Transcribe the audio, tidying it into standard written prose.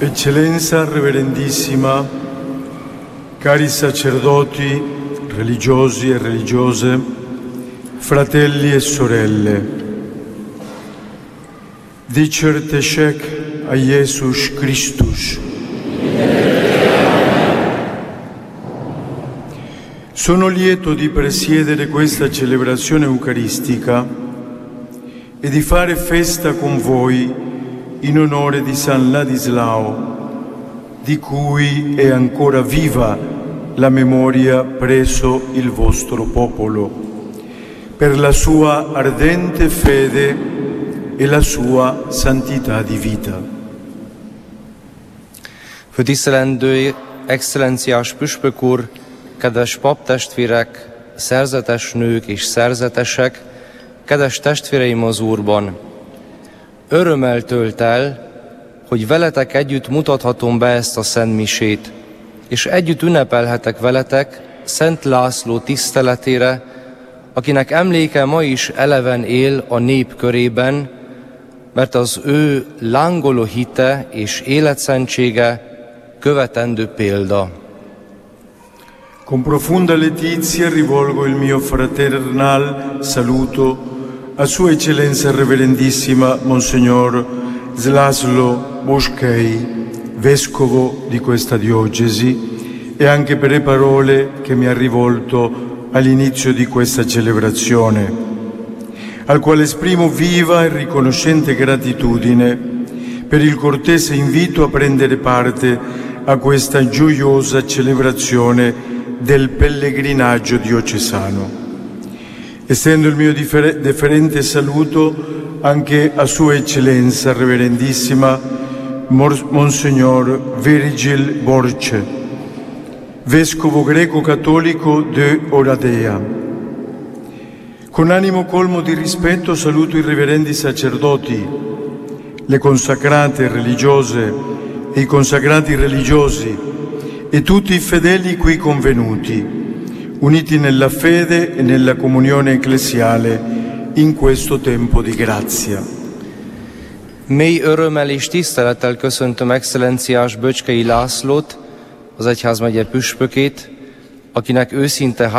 Eccellenza Reverendissima, cari sacerdoti, religiosi e religiose, fratelli e sorelle, dicertesek a Jesus Christus. Sono lieto di presiedere questa celebrazione eucaristica e di fare festa con voi in onore di San Ladislao, di cui è ancora viva la memoria presso il vostro popolo, per la sua ardente fede e la sua santità di vita. Főtisztelendő, excellenciás püspök úr, kedves paptestvérek, szerzetes nők és szerzetesek, kedves testvéreim az Úrban! Örömmel tölt el, hogy veletek együtt mutathatom be ezt a szentmisét, és együtt ünnepelhetek veletek Szent László tiszteletére, akinek emléke ma is eleven él a nép körében, mert az ő lángoló hite és életszentsége követendő példa. Con profunda letizia rivolgo il mio fraternal saluto a Sua Eccellenza Reverendissima Monsignor Zlaslo Boškej, Vescovo di questa diocesi, e anche per le parole che mi ha rivolto all'inizio di questa celebrazione, al quale esprimo viva e riconoscente gratitudine per il cortese invito a prendere parte a questa gioiosa celebrazione del pellegrinaggio diocesano. Estendo il mio deferente saluto anche a Sua Eccellenza Reverendissima Monsignor Virgil Borce, Vescovo greco-cattolico de Oradea. Con animo colmo di rispetto saluto i reverendi sacerdoti, le consacrate religiose e i consacrati religiosi e tutti i fedeli qui convenuti, uniti nella fede e nella comunione ecclesiale in questo tempo di grazia. Mély örömmel és tisztelettel köszöntöm excellenciás Böcskei Lászlót, az egyházmegye püspökét, akinek őszinte